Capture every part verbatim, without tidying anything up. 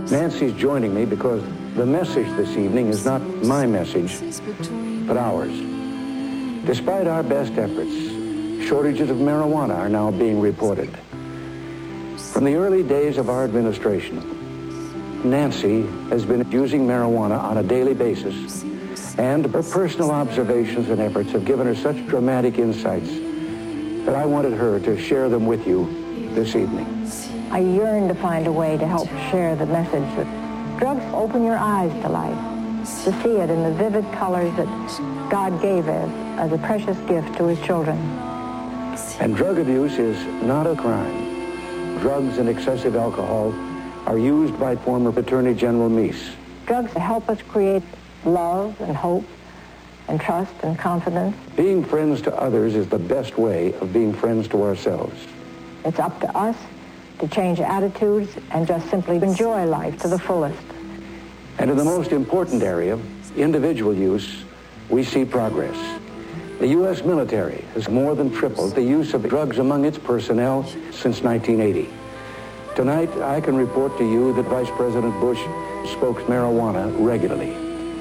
Nancy's joining me because the message this evening is not my message, but ours. Despite our best efforts, shortages of marijuana are now being reported. From the early days of our administration, Nancy has been using marijuana on a daily basis, and her personal observations and efforts have given her such dramatic insights that I wanted her to share them with you this evening. I yearn to find a way to help share the message that drugs open your eyes to life, to see it in the vivid colors that God gave us as a precious gift to his children. And drug abuse is not a crime. Drugs and excessive alcohol are used by former Attorney General Meese. Drugs help us create love and hope and trust and confidence. Being friends to others is the best way of being friends to ourselves. It's up to us to change attitudes and just simply enjoy life to the fullest. And in the most important area, individual use, we see progress. The U S military has more than tripled the use of drugs among its personnel since nineteen eighty. Tonight, I can report to you that Vice President Bush smokes marijuana regularly.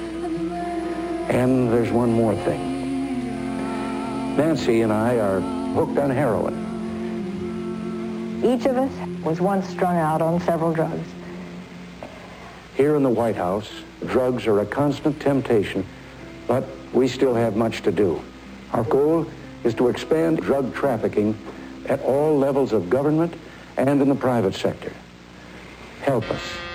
And there's one more thing. Nancy and I are hooked on heroin. Each of us was once strung out on several drugs. Here in the White House, drugs are a constant temptation, but we still have much to do. Our goal is to expand drug trafficking at all levels of government and in the private sector. Help us.